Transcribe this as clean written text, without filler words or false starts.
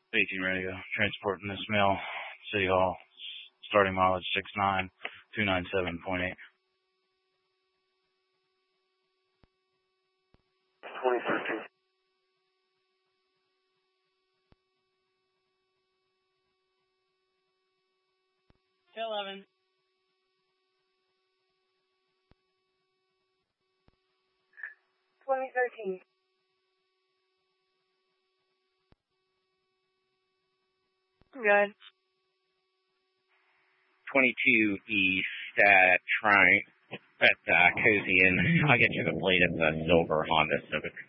18 radio, transporting this mail, City Hall, starting mileage 69297.8. 2013. To 11. 2013. Good. 22 East, trying at Cozy Inn. I'll get you the plate of the silver Honda Civic.